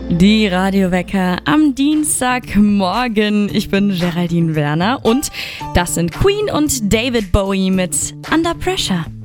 Die Radiowecker am Dienstagmorgen. Ich bin Geraldine Werner und das sind Queen und David Bowie mit Under Pressure.